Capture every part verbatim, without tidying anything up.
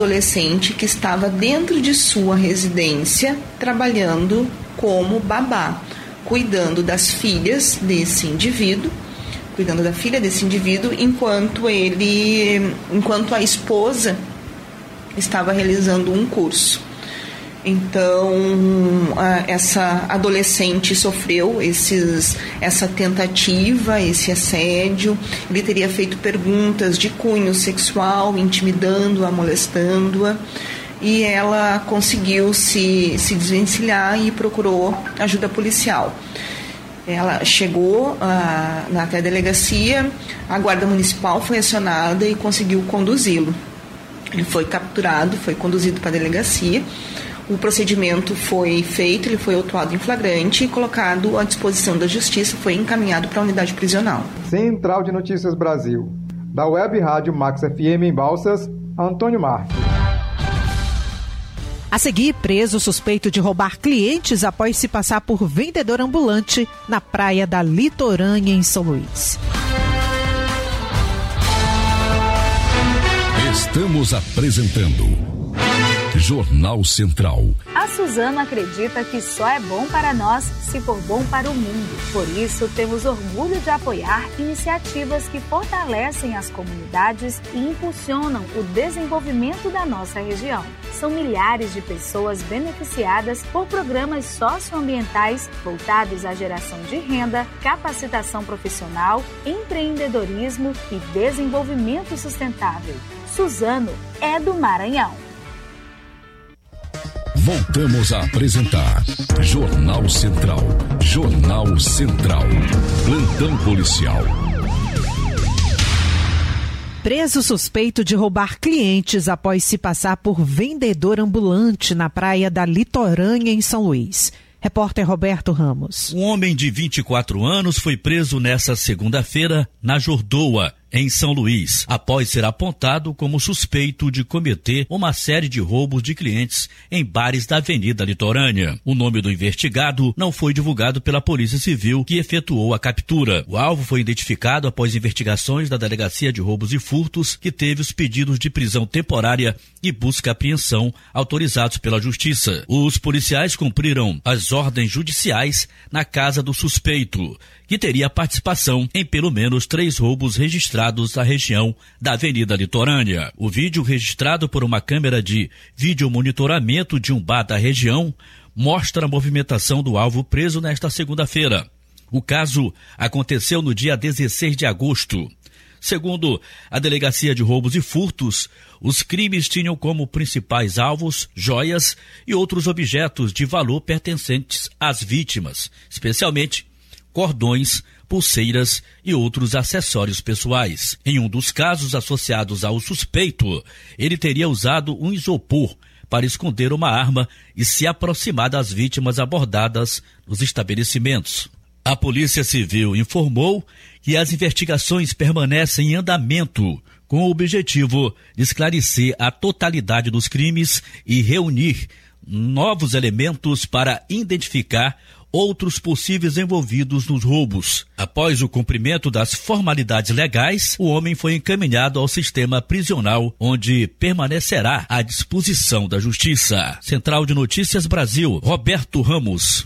Adolescente que estava dentro de sua residência trabalhando como babá, cuidando das filhas desse indivíduo, cuidando da filha desse indivíduo, enquanto ele, enquanto a esposa estava realizando um curso. Então, essa adolescente sofreu esses, essa tentativa, esse assédio. Ele teria feito perguntas de cunho sexual, intimidando-a, molestando-a. E ela conseguiu se, se desvencilhar e procurou ajuda policial. Ela chegou ah, até a delegacia, a guarda municipal foi acionada e conseguiu conduzi-lo. Ele foi capturado, foi conduzido para a delegacia. O procedimento foi feito, ele foi autuado em flagrante e colocado à disposição da Justiça, foi encaminhado para a unidade prisional. Central de Notícias Brasil. Da Web Rádio Max F M em Balsas, Antônio Marques. A seguir, preso suspeito de roubar clientes após se passar por vendedor ambulante na praia da Litorânea, em São Luís. Estamos apresentando Jornal Central. A Suzano acredita que só é bom para nós se for bom para o mundo. Por isso, temos orgulho de apoiar iniciativas que fortalecem as comunidades e impulsionam o desenvolvimento da nossa região. São milhares de pessoas beneficiadas por programas socioambientais voltados à geração de renda, capacitação profissional, empreendedorismo e desenvolvimento sustentável. Suzano é do Maranhão. Voltamos a apresentar Jornal Central. Jornal Central. Plantão policial. Preso suspeito de roubar clientes após se passar por vendedor ambulante na praia da Litorânea, em São Luís. Repórter Roberto Ramos. Um homem de vinte e quatro anos foi preso nesta segunda-feira na Jordoa, em São Luís, após ser apontado como suspeito de cometer uma série de roubos de clientes em bares da Avenida Litorânea. O nome do investigado não foi divulgado pela Polícia Civil, que efetuou a captura. O alvo foi identificado após investigações da Delegacia de Roubos e Furtos, que teve os pedidos de prisão temporária e busca e apreensão autorizados pela Justiça. Os policiais cumpriram as ordens judiciais na casa do suspeito, que teria participação em pelo menos três roubos registrados na região da Avenida Litorânea. O vídeo, registrado por uma câmera de videomonitoramento de um bar da região, mostra a movimentação do alvo preso nesta segunda-feira. O caso aconteceu no dia dezesseis de agosto. Segundo a Delegacia de Roubos e Furtos, os crimes tinham como principais alvos joias e outros objetos de valor pertencentes às vítimas, especialmente cordões, pulseiras e outros acessórios pessoais. Em um dos casos associados ao suspeito, ele teria usado um isopor para esconder uma arma e se aproximar das vítimas abordadas nos estabelecimentos. A Polícia Civil informou que as investigações permanecem em andamento, com o objetivo de esclarecer a totalidade dos crimes e reunir novos elementos para identificar outros possíveis envolvidos nos roubos. Após o cumprimento das formalidades legais, o homem foi encaminhado ao sistema prisional, onde permanecerá à disposição da Justiça. Central de Notícias Brasil, Roberto Ramos.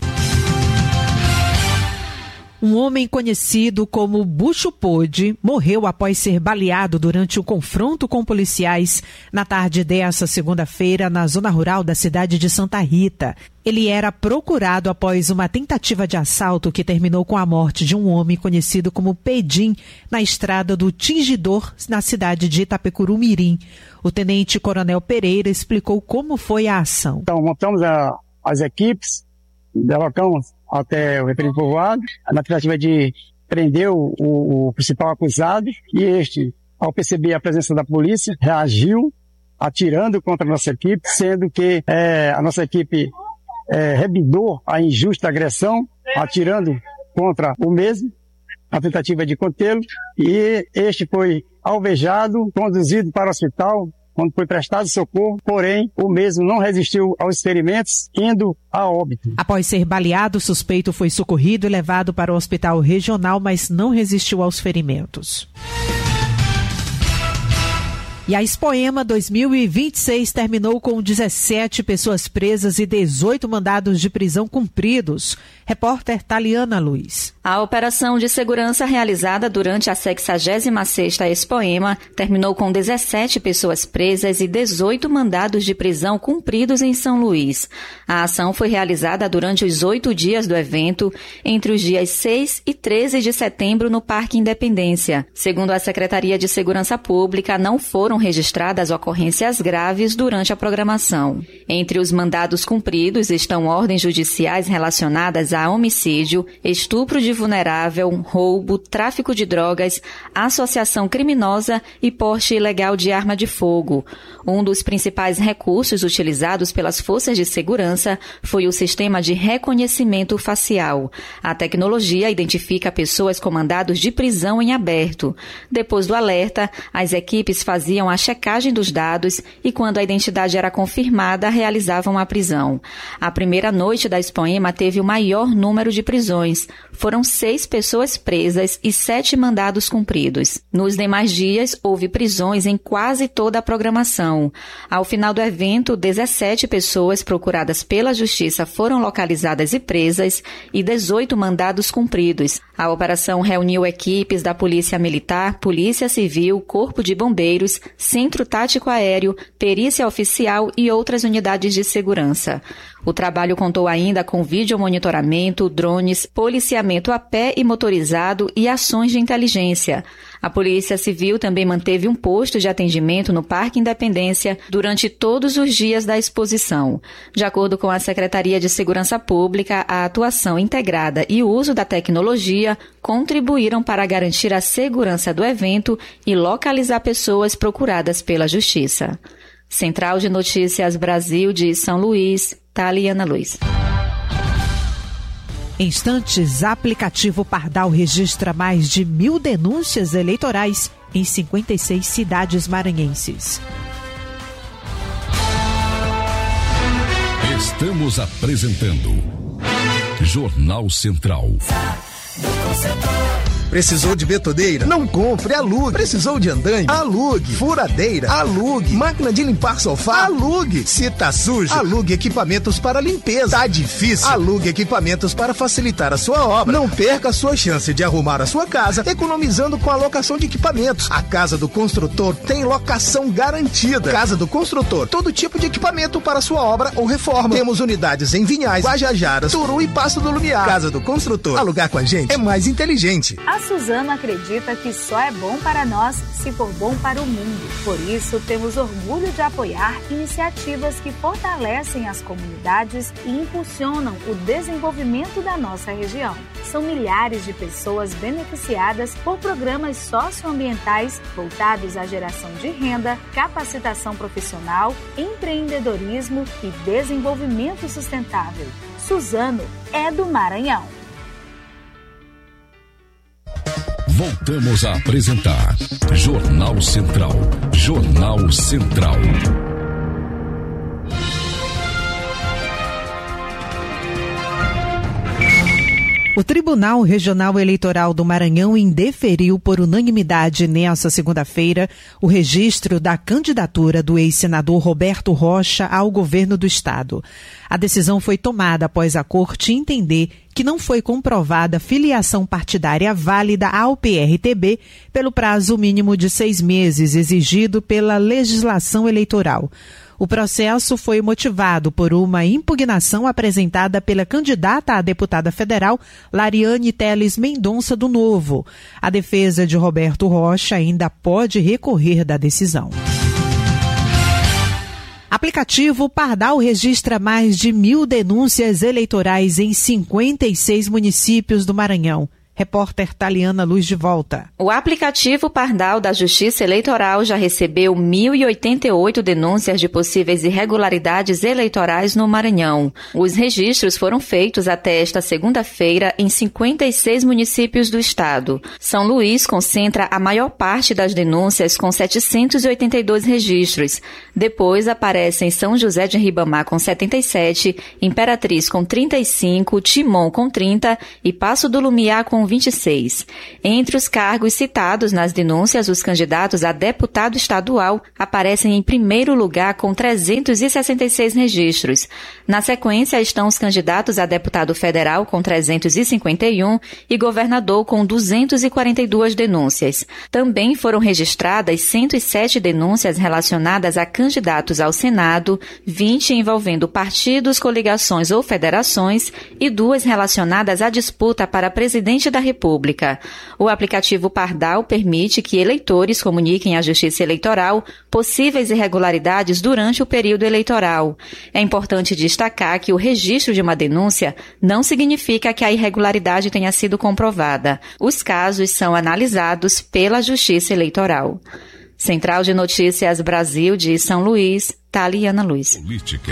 Um homem conhecido como Bucho Pôde morreu após ser baleado durante um confronto com policiais na tarde dessa segunda-feira na zona rural da cidade de Santa Rita. Ele era procurado após uma tentativa de assalto que terminou com a morte de um homem conhecido como Pedim na estrada do Tingidor, na cidade de Itapecuru-Mirim. O tenente-coronel Pereira explicou como foi a ação. Então, montamos a, as equipes, deslocamos até o referido povoado, na tentativa de prender o, o, o principal acusado, e este, ao perceber a presença da polícia, reagiu atirando contra a nossa equipe, sendo que é, a nossa equipe é, revidou a injusta agressão, atirando contra o mesmo, na tentativa de contê-lo, e este foi alvejado, conduzido para o hospital, quando foi prestado socorro, porém, o mesmo não resistiu aos ferimentos, indo a óbito. Após ser baleado, o suspeito foi socorrido e levado para o hospital regional, mas não resistiu aos ferimentos. E a Expoema dois mil e vinte e seis terminou com dezessete pessoas presas e dezoito mandados de prisão cumpridos. Repórter Taliana Luiz. A operação de segurança realizada durante a sexagésima sexta Expoema terminou com dezessete pessoas presas e dezoito mandados de prisão cumpridos em São Luís. A ação foi realizada durante os oito dias do evento, entre os dias seis e treze de setembro no Parque Independência. Segundo a Secretaria de Segurança Pública, não foram registradas ocorrências graves durante a programação. Entre os mandados cumpridos estão ordens judiciais relacionadas a homicídio, estupro de vulnerável, roubo, tráfico de drogas, associação criminosa e porte ilegal de arma de fogo. Um dos principais recursos utilizados pelas forças de segurança foi o sistema de reconhecimento facial. A tecnologia identifica pessoas com mandados de prisão em aberto. Depois do alerta, as equipes faziam a checagem dos dados e, quando a identidade era confirmada, realizavam a prisão. A primeira noite da Expoema teve o maior número de prisões. Foram seis pessoas presas e sete mandados cumpridos. Nos demais dias, houve prisões em quase toda a programação. Ao final do evento, dezessete pessoas procuradas pela Justiça foram localizadas e presas e dezoito mandados cumpridos. A operação reuniu equipes da Polícia Militar, Polícia Civil, Corpo de Bombeiros, Centro Tático Aéreo, Perícia Oficial e outras unidades de segurança. O trabalho contou ainda com videomonitoramento, drones, policiamento a pé e motorizado e ações de inteligência. A Polícia Civil também manteve um posto de atendimento no Parque Independência durante todos os dias da exposição. De acordo com a Secretaria de Segurança Pública, a atuação integrada e o uso da tecnologia contribuíram para garantir a segurança do evento e localizar pessoas procuradas pela Justiça. Central de Notícias Brasil de São Luís, Taliana Luiz. Em instantes, aplicativo Pardal registra mais de mil denúncias eleitorais em cinquenta e seis cidades maranhenses. Estamos apresentando Jornal Central. Precisou de betoneira? Não compre, alugue. Precisou de andaime? Alugue. Furadeira? Alugue. Máquina de limpar sofá? Alugue. Se tá sujo? Alugue equipamentos para limpeza. Tá difícil? Alugue equipamentos para facilitar a sua obra. Não perca a sua chance de arrumar a sua casa economizando com a locação de equipamentos. A Casa do Construtor tem locação garantida. Casa do Construtor, todo tipo de equipamento para sua obra ou reforma. Temos unidades em Vinhais, Guajajaras, Turu e Passo do Lumiar. Casa do Construtor. Alugar com a gente é mais inteligente. A Suzano acredita que só é bom para nós se for bom para o mundo. Por isso, temos orgulho de apoiar iniciativas que fortalecem as comunidades e impulsionam o desenvolvimento da nossa região. São milhares de pessoas beneficiadas por programas socioambientais voltados à geração de renda, capacitação profissional, empreendedorismo e desenvolvimento sustentável. Suzano é do Maranhão. Voltamos a apresentar Jornal Central. Jornal Central. O Tribunal Regional Eleitoral do Maranhão indeferiu por unanimidade nesta segunda-feira o registro da candidatura do ex-senador Roberto Rocha ao governo do estado. A decisão foi tomada após a Corte entender que não foi comprovada filiação partidária válida ao P R T B pelo prazo mínimo de seis meses exigido pela legislação eleitoral. O processo foi motivado por uma impugnação apresentada pela candidata a deputada federal Lariane Teles Mendonça do Novo. A defesa de Roberto Rocha ainda pode recorrer da decisão. Aplicativo Pardal registra mais de mil denúncias eleitorais em cinquenta e seis municípios do Maranhão. Repórter Taliana Luz de volta. O aplicativo Pardal da Justiça Eleitoral já recebeu mil e oitenta e oito denúncias de possíveis irregularidades eleitorais no Maranhão. Os registros foram feitos até esta segunda-feira em cinquenta e seis municípios do estado. São Luís concentra a maior parte das denúncias com setecentos e oitenta e dois registros. Depois aparecem São José de Ribamar com setenta e sete, Imperatriz com trinta e cinco, Timon com trinta e Passo do Lumiar com com vinte e seis. Entre os cargos citados nas denúncias, os candidatos a deputado estadual aparecem em primeiro lugar com trezentos e sessenta e seis registros. Na sequência estão os candidatos a deputado federal com trezentos e cinquenta e um e governador com duzentos e quarenta e duas denúncias. Também foram registradas cento e sete denúncias relacionadas a candidatos ao Senado, vinte envolvendo partidos, coligações ou federações e duas relacionadas à disputa para presidente da República. O aplicativo Pardal permite que eleitores comuniquem à Justiça Eleitoral possíveis irregularidades durante o período eleitoral. É importante destacar que o registro de uma denúncia não significa que a irregularidade tenha sido comprovada. Os casos são analisados pela Justiça Eleitoral. Central de Notícias Brasil de São Luís, Taliana Luiz. Política.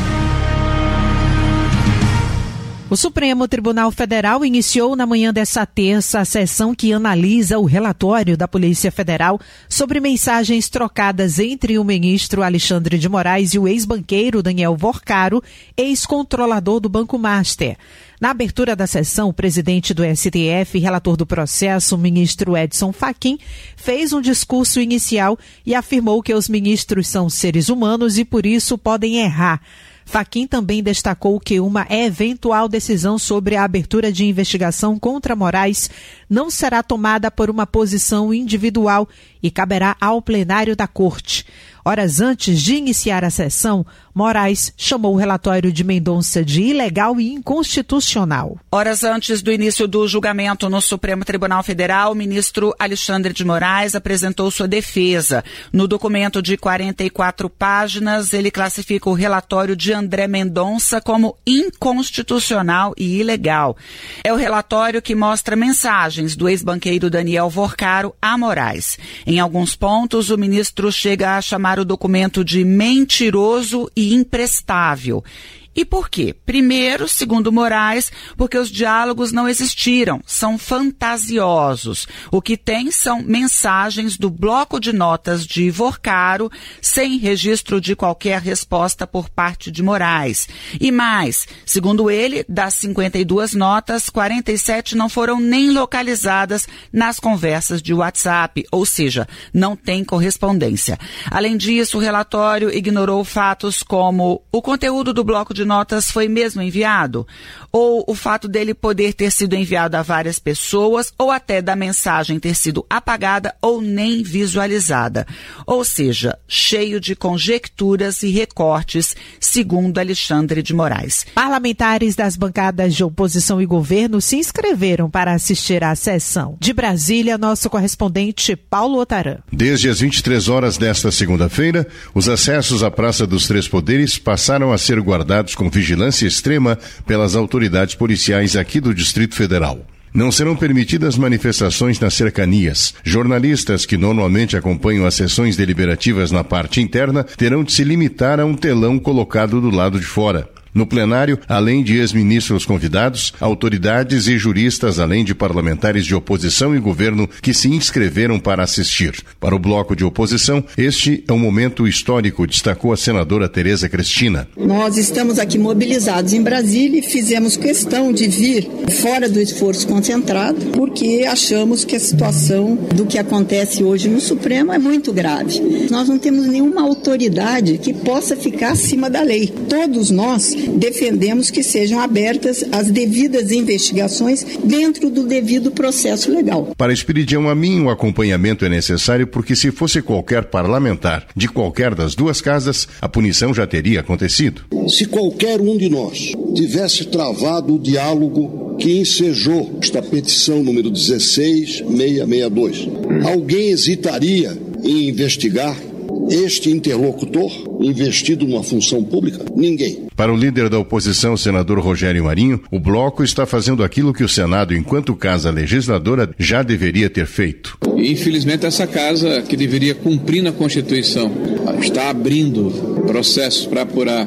O Supremo Tribunal Federal iniciou na manhã desta terça a sessão que analisa o relatório da Polícia Federal sobre mensagens trocadas entre o ministro Alexandre de Moraes e o ex-banqueiro Daniel Vorcaro, ex-controlador do Banco Master. Na abertura da sessão, o presidente do S T F e relator do processo, o ministro Edson Fachin, fez um discurso inicial e afirmou que os ministros são seres humanos e por isso podem errar. Fachin também destacou que uma eventual decisão sobre a abertura de investigação contra Moraes não será tomada por uma posição individual e caberá ao plenário da Corte. Horas antes de iniciar a sessão, Moraes chamou o relatório de Mendonça de ilegal e inconstitucional. Horas antes do início do julgamento no Supremo Tribunal Federal, o ministro Alexandre de Moraes apresentou sua defesa. No documento de quarenta e quatro páginas, ele classifica o relatório de André Mendonça como inconstitucional e ilegal. É o relatório que mostra mensagens do ex-banqueiro Daniel Vorcaro a Moraes. Em alguns pontos, o ministro chega a chamar o documento de mentiroso e imprestável. E por quê? Primeiro, segundo Moraes, porque os diálogos não existiram, são fantasiosos. O que tem são mensagens do bloco de notas de Vorcaro, sem registro de qualquer resposta por parte de Moraes. E mais, segundo ele, das cinquenta e duas notas, quarenta e sete não foram nem localizadas nas conversas de WhatsApp, ou seja, não tem correspondência. Além disso, o relatório ignorou fatos como o conteúdo do bloco de de notas foi mesmo enviado? Ou o fato dele poder ter sido enviado a várias pessoas, ou até da mensagem ter sido apagada ou nem visualizada. Ou seja, cheio de conjecturas e recortes, segundo Alexandre de Moraes. Parlamentares das bancadas de oposição e governo se inscreveram para assistir à sessão. De Brasília, nosso correspondente Paulo Otaran. Desde as vinte e três horas desta segunda-feira, os acessos à Praça dos Três Poderes passaram a ser guardados com vigilância extrema pelas autoridades policiais aqui do Distrito Federal. Não serão permitidas manifestações nas cercanias. Jornalistas que normalmente acompanham as sessões deliberativas na parte interna terão de se limitar a um telão colocado do lado de fora. No plenário, além de ex-ministros convidados, autoridades e juristas, além de parlamentares de oposição e governo que se inscreveram para assistir. Para o bloco de oposição, este é um momento histórico, destacou a senadora Tereza Cristina. Nós estamos aqui mobilizados em Brasília e fizemos questão de vir fora do esforço concentrado, porque achamos que a situação do que acontece hoje no Supremo é muito grave. Nós não temos nenhuma autoridade que possa ficar acima da lei. Todos nós defendemos que sejam abertas as devidas investigações dentro do devido processo legal. Para Espiridião Amin, o acompanhamento é necessário porque se fosse qualquer parlamentar de qualquer das duas casas, a punição já teria acontecido. Se qualquer um de nós tivesse travado o diálogo que ensejou esta petição número dezesseis mil seiscentos e sessenta e dois, alguém hesitaria em investigar este interlocutor investido numa função pública? Ninguém. Para o líder da oposição, o senador Rogério Marinho, o bloco está fazendo aquilo que o Senado, enquanto casa legisladora, já deveria ter feito. Infelizmente, essa casa, que deveria cumprir na Constituição, está abrindo processos para apurar,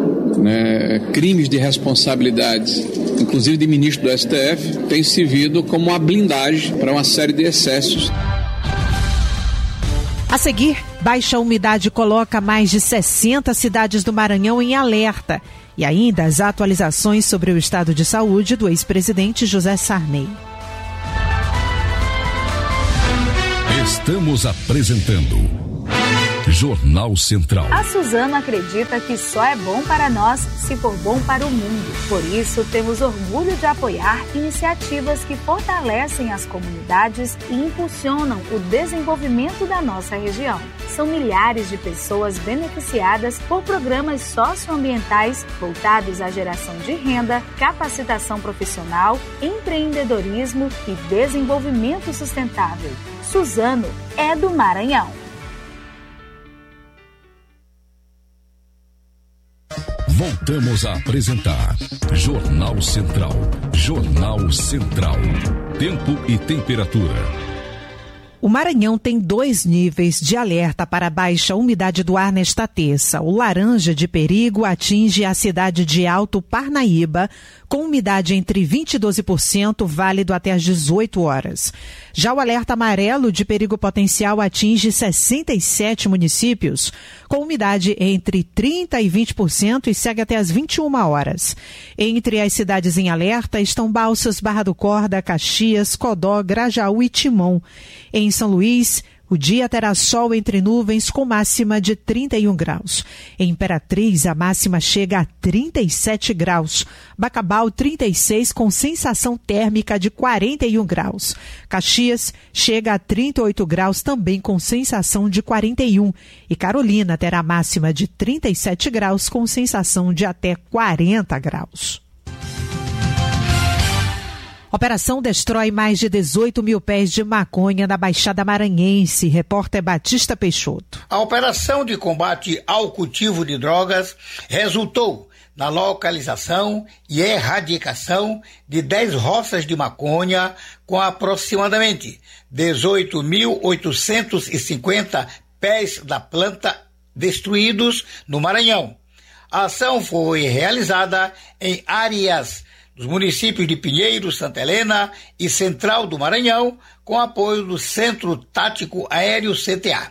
né, crimes de responsabilidades, inclusive de ministro do S T F, tem servido como uma blindagem para uma série de excessos. A seguir, baixa umidade coloca mais de sessenta cidades do Maranhão em alerta. E ainda as atualizações sobre o estado de saúde do ex-presidente José Sarney. Estamos apresentando Jornal Central. A Suzano acredita que só é bom para nós se for bom para o mundo. Por isso, temos orgulho de apoiar iniciativas que fortalecem as comunidades e impulsionam o desenvolvimento da nossa região. São milhares de pessoas beneficiadas por programas socioambientais voltados à geração de renda, capacitação profissional, empreendedorismo e desenvolvimento sustentável. Suzano é do Maranhão. Voltamos a apresentar Jornal Central. Jornal Central. Tempo e temperatura. O Maranhão tem dois níveis de alerta para baixa umidade do ar nesta terça. O laranja de perigo atinge a cidade de Alto Parnaíba, com umidade entre vinte e doze por cento, válido até às dezoito horas. Já o alerta amarelo de perigo potencial atinge sessenta e sete municípios, com umidade entre trinta e vinte por cento e segue até às vinte e uma horas. Entre as cidades em alerta estão Balsas, Barra do Corda, Caxias, Codó, Grajaú e Timon. Em São Luís, o dia terá sol entre nuvens com máxima de trinta e um graus. Em Imperatriz, a máxima chega a trinta e sete graus. Bacabal, trinta e seis, com sensação térmica de quarenta e um graus. Caxias chega a trinta e oito graus, também com sensação de quarenta e um. E Carolina terá máxima de trinta e sete graus, com sensação de até quarenta graus. Operação destrói mais de dezoito mil pés de maconha na Baixada Maranhense. Repórter Batista Peixoto. A operação de combate ao cultivo de drogas resultou na localização e erradicação de dez roças de maconha com aproximadamente dezoito mil oitocentos e cinquenta pés da planta destruídos no Maranhão. A ação foi realizada em áreas dos municípios de Pinheiro, Santa Helena e Central do Maranhão, com apoio do Centro Tático Aéreo C T A.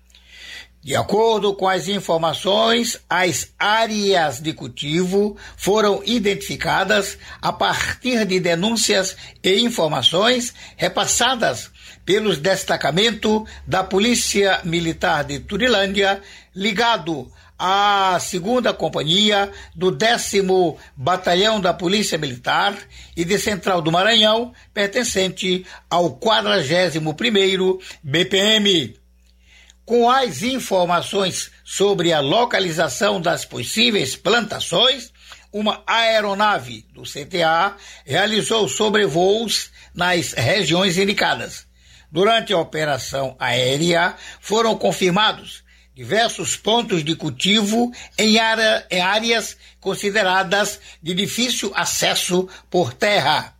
De acordo com as informações, as áreas de cultivo foram identificadas a partir de denúncias e informações repassadas pelos destacamentos da Polícia Militar de Turilândia, ligado a segunda Companhia do décimo Batalhão da Polícia Militar e de Central do Maranhão, pertencente ao quadragésimo primeiro B P M. Com as informações sobre a localização das possíveis plantações, uma aeronave do C T A realizou sobrevoos nas regiões indicadas. Durante a operação aérea, foram confirmados diversos pontos de cultivo em, área, em áreas consideradas de difícil acesso por terra.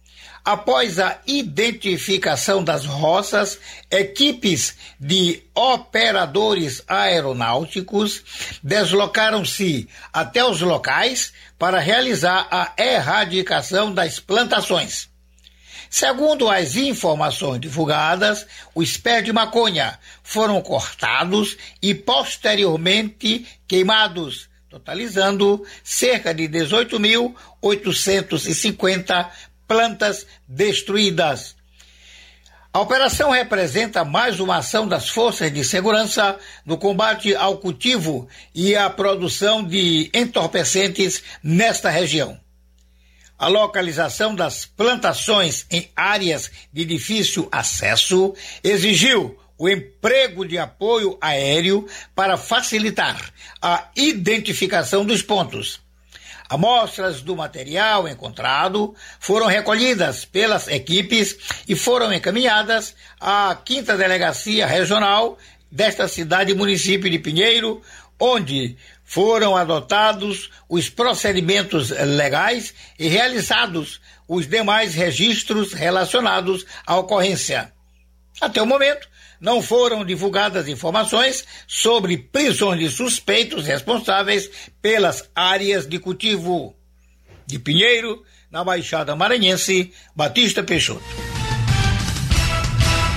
Após a identificação das roças, equipes de operadores aeronáuticos deslocaram-se até os locais para realizar a erradicação das plantações. Segundo as informações divulgadas, os pés de maconha foram cortados e posteriormente queimados, totalizando cerca de dezoito mil oitocentos e cinquenta plantas destruídas. A operação representa mais uma ação das forças de segurança no combate ao cultivo e à produção de entorpecentes nesta região. A localização das plantações em áreas de difícil acesso exigiu o emprego de apoio aéreo para facilitar a identificação dos pontos. Amostras do material encontrado foram recolhidas pelas equipes e foram encaminhadas à quinta Delegacia Regional desta cidade e município de Pinheiro, onde foram adotados os procedimentos legais e realizados os demais registros relacionados à ocorrência. Até o momento, não foram divulgadas informações sobre prisões de suspeitos responsáveis pelas áreas de cultivo. De Pinheiro, na Baixada Maranhense, Batista Peixoto.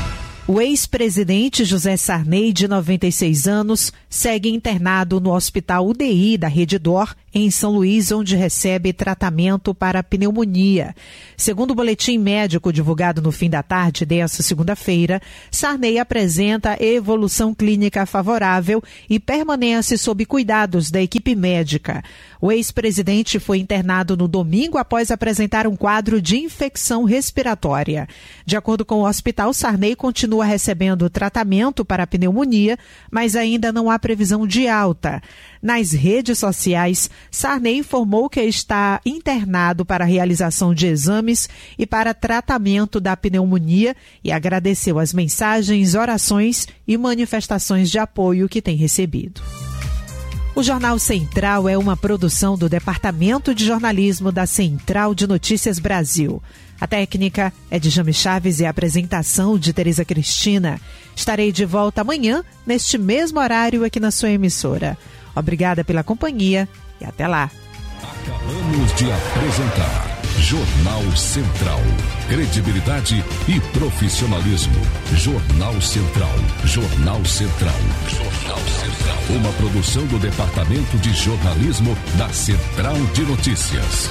O ex-presidente José Sarney, de noventa e seis anos, segue internado no Hospital U D I da Rede D'Or, em São Luís, onde recebe tratamento para pneumonia. Segundo o boletim médico divulgado no fim da tarde desta segunda-feira, Sarney apresenta evolução clínica favorável e permanece sob cuidados da equipe médica. O ex-presidente foi internado no domingo após apresentar um quadro de infecção respiratória. De acordo com o hospital, Sarney continua recebendo tratamento para pneumonia, mas ainda não há previsão de alta. Nas redes sociais, Sarney informou que está internado para a realização de exames e para tratamento da pneumonia e agradeceu as mensagens, orações e manifestações de apoio que tem recebido. O Jornal Central é uma produção do Departamento de Jornalismo da Central de Notícias Brasil. A técnica é de Jaime Chaves e a apresentação de Tereza Cristina. Estarei de volta amanhã, neste mesmo horário aqui na sua emissora. Obrigada pela companhia e até lá. Acabamos de apresentar Jornal Central. Credibilidade e profissionalismo. Jornal Central. Jornal Central. Jornal Central. Uma produção do Departamento de Jornalismo da Central de Notícias.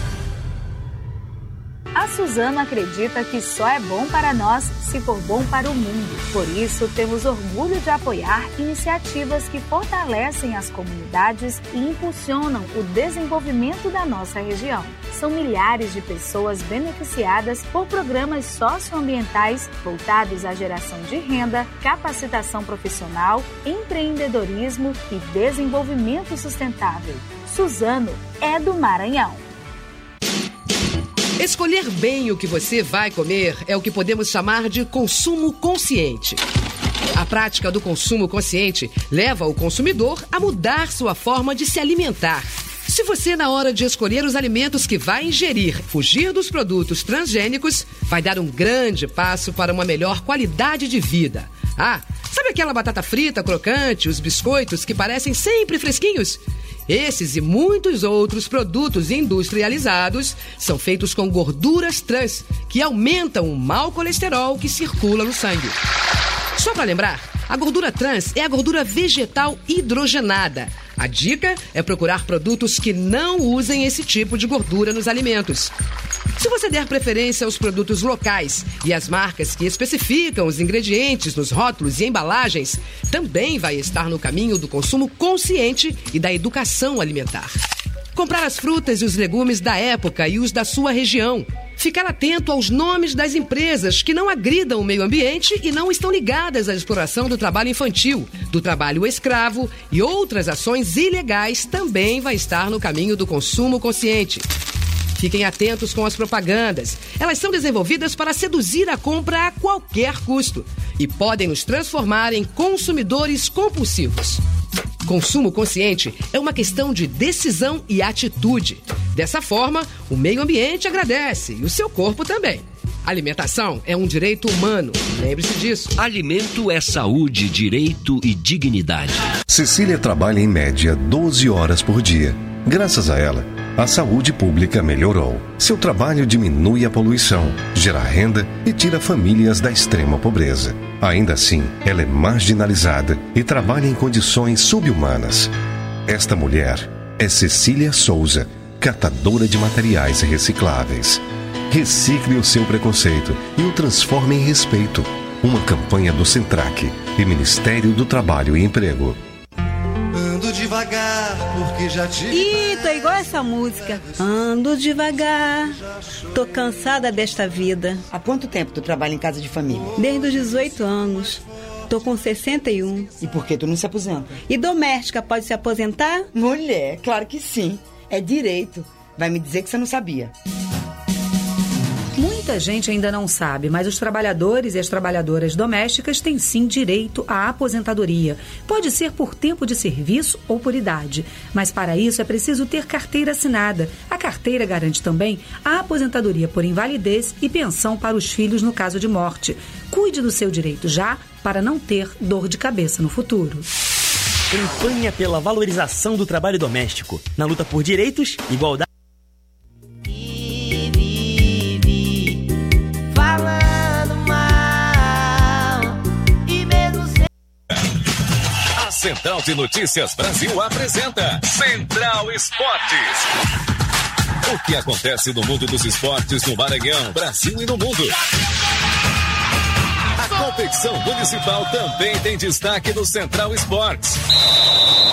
A Suzano acredita que só é bom para nós se for bom para o mundo. Por isso, temos orgulho de apoiar iniciativas que fortalecem as comunidades e impulsionam o desenvolvimento da nossa região. São milhares de pessoas beneficiadas por programas socioambientais voltados à geração de renda, capacitação profissional, empreendedorismo e desenvolvimento sustentável. Suzano é do Maranhão. Escolher bem o que você vai comer é o que podemos chamar de consumo consciente. A prática do consumo consciente leva o consumidor a mudar sua forma de se alimentar. Se você, na hora de escolher os alimentos que vai ingerir, fugir dos produtos transgênicos, vai dar um grande passo para uma melhor qualidade de vida. Ah, sabe aquela batata frita crocante, os biscoitos que parecem sempre fresquinhos? Esses e muitos outros produtos industrializados são feitos com gorduras trans, que aumentam o mau colesterol que circula no sangue. Só para lembrar, a gordura trans é a gordura vegetal hidrogenada. A dica é procurar produtos que não usem esse tipo de gordura nos alimentos. Se você der preferência aos produtos locais e às marcas que especificam os ingredientes nos rótulos e embalagens, também vai estar no caminho do consumo consciente e da educação alimentar. Comprar as frutas e os legumes da época e os da sua região. Ficar atento aos nomes das empresas que não agridam o meio ambiente e não estão ligadas à exploração do trabalho infantil, do trabalho escravo e outras ações ilegais também vai estar no caminho do consumo consciente. Fiquem atentos com as propagandas. Elas são desenvolvidas para seduzir a compra a qualquer custo e podem nos transformar em consumidores compulsivos. Consumo consciente é uma questão de decisão e atitude. Dessa forma, o meio ambiente agradece e o seu corpo também. Alimentação é um direito humano. Lembre-se disso. Alimento é saúde, direito e dignidade. Cecília trabalha em média doze horas por dia. Graças a ela, a saúde pública melhorou. Seu trabalho diminui a poluição, gera renda e tira famílias da extrema pobreza. Ainda assim, ela é marginalizada e trabalha em condições subhumanas. Esta mulher é Cecília Souza, catadora de materiais recicláveis. Recicle o seu preconceito e o transforme em respeito. Uma campanha do Centrac e Ministério do Trabalho e Emprego. Ando devagar, porque já tive... Ih, tô igual essa música. Ando devagar, tô cansada desta vida. Há quanto tempo tu trabalha em casa de família? Desde os dezoito anos. Tô com sessenta e um. E por que tu não se aposenta? E doméstica pode se aposentar? Mulher, claro que sim. É direito. Vai me dizer que você não sabia. Muita gente ainda não sabe, mas os trabalhadores e as trabalhadoras domésticas têm sim direito à aposentadoria. Pode ser por tempo de serviço ou por idade, mas para isso é preciso ter carteira assinada. A carteira garante também a aposentadoria por invalidez e pensão para os filhos no caso de morte. Cuide do seu direito já para não ter dor de cabeça no futuro. Campanha pela valorização do trabalho doméstico, na luta por direitos, igualdade. Falando mal de Notícias Brasil apresenta Central Esportes. O que acontece no mundo dos esportes no Maranhão, Brasil e no mundo. A competição municipal também tem destaque no Central Esportes.